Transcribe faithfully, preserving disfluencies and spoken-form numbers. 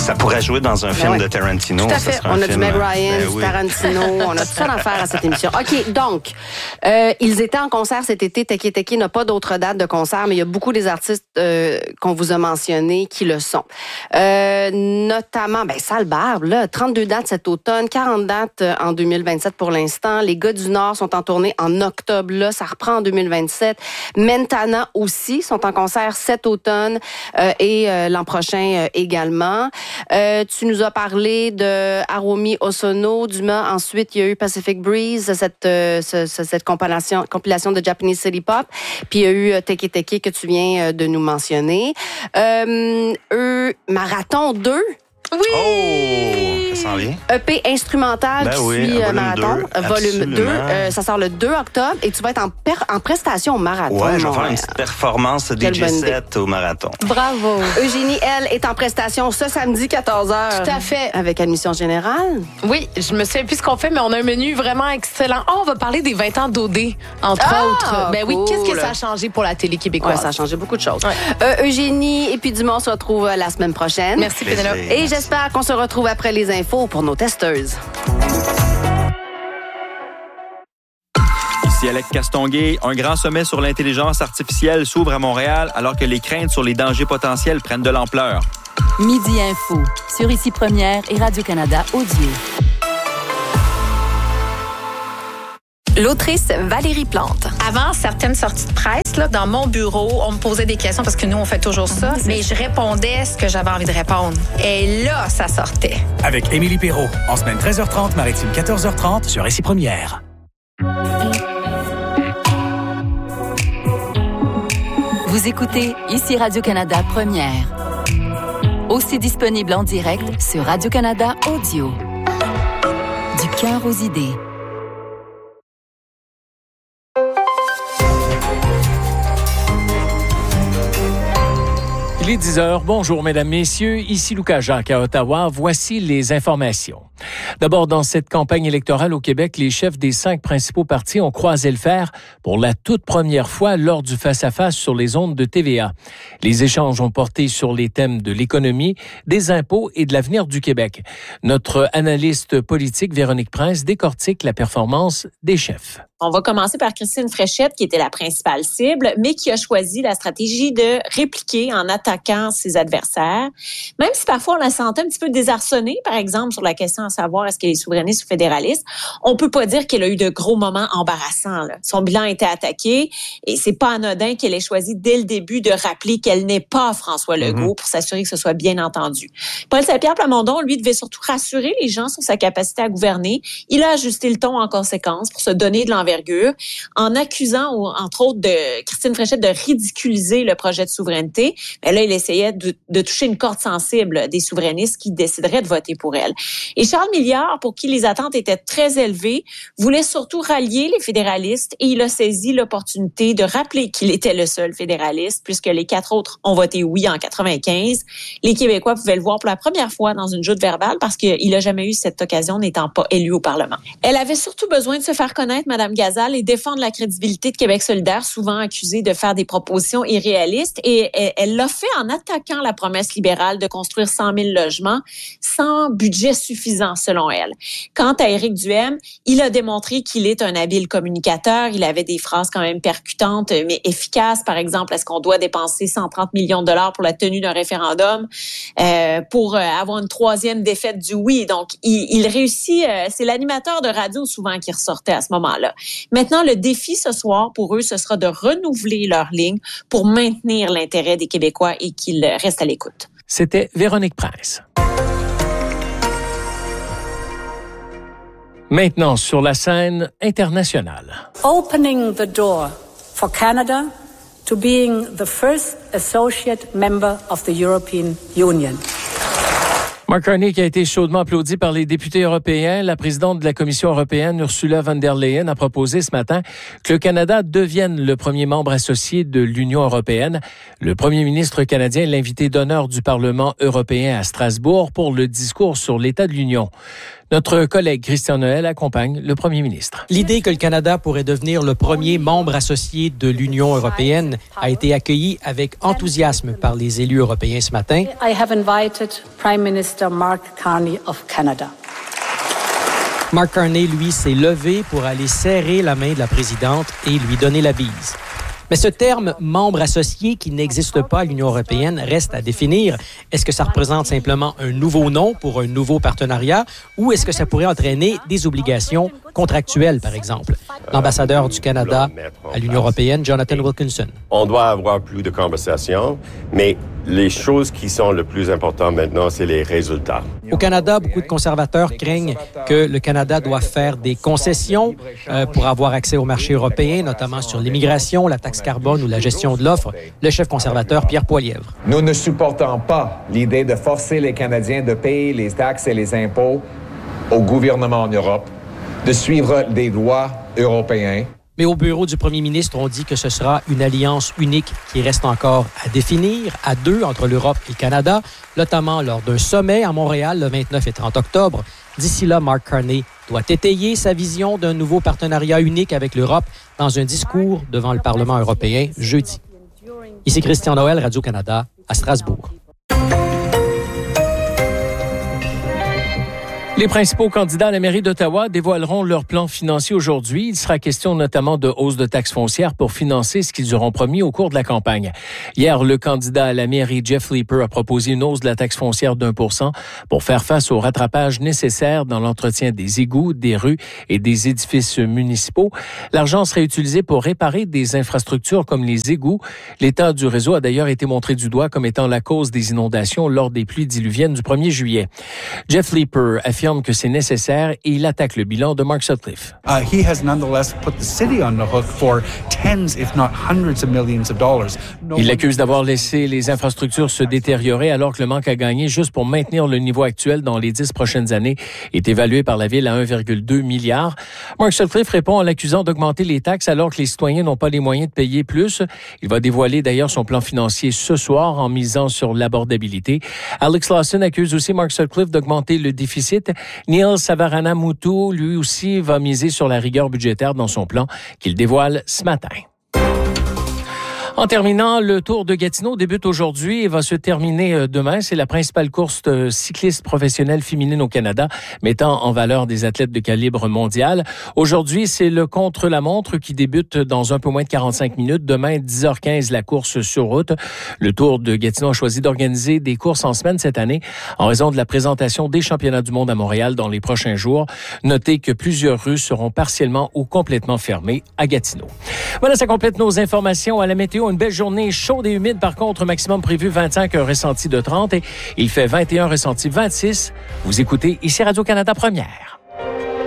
Ça pourrait jouer dans un Ben film ouais. de Tarantino. Tout à fait. On a du Meg Ryan, ben du oui. Tarantino, on a tout ça d'affaires à cette émission. OK, donc, euh, ils étaient en concert cet été. Teki Teki n'a pas d'autres dates de concert, mais il y a beaucoup des artistes euh, qu'on vous a mentionnés qui le sont. Euh, notamment, ben, Sale Barbe, là, trente-deux dates cet automne, quarante dates en deux mille vingt-sept pour l'instant. Les gars du Nord sont en tournée en octobre, là, ça reprend en deux mille vingt-sept. Mentana aussi sont en concert cet automne euh, et euh, l'an prochain euh, également. Euh, tu nous as parlé de Aromi Osono, Dumas. Ensuite, il y a eu Pacific Breeze, cette, euh, ce, ce, cette compilation, compilation de Japanese City Pop. Puis il y a eu euh, Teki Teki que tu viens euh, de nous mentionner. Euh, eux, Marathon deux. Oui! Oh, ça s'en vient. E P instrumental Ben qui oui, suit volume euh, Marathon, deux, euh, volume absolument. deux. Euh, ça sort le deux octobre et tu vas être en, per- en prestation au Marathon. Ouais, je vais faire Montréal. une petite performance de Quelle D J bonne idée. set au marathon. Bravo! Eugénie, elle, est en prestation ce samedi quatorze heures. Tout à fait. Avec admission générale. Oui, je me souviens plus ce qu'on fait, mais on a un menu vraiment excellent. Oh, on va parler des vingt ans d'O D, entre Ah, autres. Ben oui, cool. qu'est-ce que ça a changé pour la télé Ouais, québécoise? ça a changé beaucoup de choses. Ouais. Euh, Eugénie et puis Dumont se retrouvent euh, la semaine prochaine. Merci, Plaisir. Pénélope. Et j'espère qu'on se retrouve après les infos pour nos testeuses. Ici Alex Castonguay, un grand sommet sur l'intelligence artificielle s'ouvre à Montréal alors que les craintes sur les dangers potentiels prennent de l'ampleur. Midi Info, sur Ici Première et Radio-Canada Audio. L'autrice Valérie Plante. Avant certaines sorties de presse, là, dans mon bureau, on me posait des questions parce que nous, on fait toujours ça, mais je répondais ce que j'avais envie de répondre. Et là, ça sortait. Avec Émilie Perrault, en semaine treize heures trente, maritime quatorze heures trente sur Ici Première. Vous écoutez Ici Radio-Canada Première. Aussi disponible en direct sur Radio-Canada Audio. Du cœur aux idées. Il est dix heures. Bonjour, mesdames, messieurs. Ici Lucas Jacques à Ottawa. Voici les informations. D'abord, dans cette campagne électorale au Québec, les chefs des cinq principaux partis ont croisé le fer pour la toute première fois lors du face-à-face sur les ondes de T V A. Les échanges ont porté sur les thèmes de l'économie, des impôts et de l'avenir du Québec. Notre analyste politique, Véronique Prince, décortique la performance des chefs. On va commencer par Christine Fréchette, qui était la principale cible, mais qui a choisi la stratégie de répliquer en attaquant ses adversaires. Même si parfois on la sentait un petit peu désarçonnée, par exemple, sur la question à savoir est-ce qu'elle est souverainiste ou fédéraliste, on peut pas dire qu'elle a eu de gros moments embarrassants, là. Son bilan a été attaqué et c'est pas anodin qu'elle ait choisi dès le début de rappeler qu'elle n'est pas François Legault mm-hmm. pour s'assurer que ce soit bien entendu. Paul Saint-Pierre Plamondon, lui, devait surtout rassurer les gens sur sa capacité à gouverner. Il a ajusté le ton en conséquence pour se donner de l'envergure en accusant, entre autres, de Christine Fréchette de ridiculiser le projet de souveraineté. Mais là, il essayait de, de toucher une corde sensible des souverainistes qui décideraient de voter pour elle. Et Charles Milliard, pour qui les attentes étaient très élevées, voulait surtout rallier les fédéralistes et il a saisi l'opportunité de rappeler qu'il était le seul fédéraliste puisque les quatre autres ont voté oui en quatre-vingt-quinze. Les Québécois pouvaient le voir pour la première fois dans une joute verbale parce qu'il n'a jamais eu cette occasion n'étant pas élu au Parlement. Elle avait surtout besoin de se faire connaître, Mme Gazal, et défendre la crédibilité de Québec solidaire, souvent accusée de faire des propositions irréalistes. Et elle l'a fait en attaquant la promesse libérale de construire cent mille logements sans budget suffisant, selon elle. Quant à Éric Duhaime, il a démontré qu'il est un habile communicateur. Il avait des phrases quand même percutantes, mais efficaces. Par exemple, est-ce qu'on doit dépenser cent trente millions de dollars pour la tenue d'un référendum euh, pour euh, avoir une troisième défaite du oui? Donc, il, il réussit. Euh, c'est l'animateur de radio souvent qui ressortait à ce moment-là. Maintenant, le défi ce soir pour eux, ce sera de renouveler leur ligne pour maintenir l'intérêt des Québécois et qu'ils restent à l'écoute. C'était Véronique Prince. Maintenant, sur la scène internationale. Opening the door for Canada to being the first associate member of the European Union. Mark Carney, qui a été chaudement applaudi par les députés européens, la présidente de la Commission européenne, Ursula von der Leyen, a proposé ce matin que le Canada devienne le premier membre associé de l'Union européenne. Le premier ministre canadien est l'invité d'honneur du Parlement européen à Strasbourg pour le discours sur l'état de l'Union. Notre collègue Christian Noël accompagne le premier ministre. L'idée que le Canada pourrait devenir le premier membre associé de l'Union européenne a été accueillie avec enthousiasme par les élus européens ce matin. I have invited Prime Minister Mark Carney of Canada. Mark Carney, lui, s'est levé pour aller serrer la main de la présidente et lui donner la bise. Mais ce terme « membre associé » qui n'existe pas à l'Union européenne reste à définir. Est-ce que ça représente simplement un nouveau nom pour un nouveau partenariat ou est-ce que ça pourrait entraîner des obligations contractuelles, par exemple? L'ambassadeur du Canada à l'Union européenne, Jonathan Wilkinson. On doit avoir plus de conversations, mais les choses qui sont le plus importantes maintenant, c'est les résultats. Au Canada, beaucoup de conservateurs craignent que le Canada doit faire des concessions euh, pour avoir accès au marché européen, notamment sur l'immigration, la taxe carbone ou la gestion de l'offre. Le chef conservateur, Pierre Poilievre. Nous ne supportons pas l'idée de forcer les Canadiens de payer les taxes et les impôts au gouvernement en Europe, de suivre des lois européennes. Mais au bureau du premier ministre, on dit que ce sera une alliance unique qui reste encore à définir, à deux entre l'Europe et le Canada, notamment lors d'un sommet à Montréal le vingt-neuf et trente octobre. D'ici là, Mark Carney doit étayer sa vision d'un nouveau partenariat unique avec l'Europe dans un discours devant le Parlement européen jeudi. Ici Christian Noël, Radio-Canada, à Strasbourg. Les principaux candidats à la mairie d'Ottawa dévoileront leur plan financier aujourd'hui. Il sera question notamment de hausse de taxes foncières pour financer ce qu'ils auront promis au cours de la campagne. Hier, le candidat à la mairie, Jeff Leeper, a proposé une hausse de la taxe foncière d'un pour cent pour faire face au rattrapage nécessaire dans l'entretien des égouts, des rues et des édifices municipaux. L'argent serait utilisé pour réparer des infrastructures comme les égouts. L'état du réseau a d'ailleurs été montré du doigt comme étant la cause des inondations lors des pluies diluviennes du premier juillet. Jeff Leeper affirme que c'est nécessaire et il attaque le bilan de Mark Sutcliffe. Uh, he has nonetheless put the city on the hook for tens, if not hundreds of millions of dollars. No il l'accuse d'avoir laissé les infrastructures se détériorer alors que le manque à gagner juste pour maintenir le niveau actuel dans les dix prochaines années est évalué par la ville à un virgule deux milliard. Mark Sutcliffe répond en l'accusant d'augmenter les taxes alors que les citoyens n'ont pas les moyens de payer plus. Il va dévoiler d'ailleurs son plan financier ce soir en misant sur l'abordabilité. Alex Lawson accuse aussi Mark Sutcliffe d'augmenter le déficit. Neil Savarana-Moutou, lui aussi, va miser sur la rigueur budgétaire dans son plan qu'il dévoile ce matin. En terminant, le Tour de Gatineau débute aujourd'hui et va se terminer demain. C'est la principale course cycliste professionnelle féminine au Canada, mettant en valeur des athlètes de calibre mondial. Aujourd'hui, c'est le contre-la-montre qui débute dans un peu moins de quarante-cinq minutes. Demain, dix heures quinze, la course sur route. Le Tour de Gatineau a choisi d'organiser des courses en semaine cette année en raison de la présentation des championnats du monde à Montréal dans les prochains jours. Notez que plusieurs rues seront partiellement ou complètement fermées à Gatineau. Voilà, ça complète nos informations à la météo. Une belle journée chaude et humide. Par contre, maximum prévu vingt-cinq, un ressenti de trente. Et il fait vingt et un, ressenti vingt-six. Vous écoutez ici Radio-Canada Première.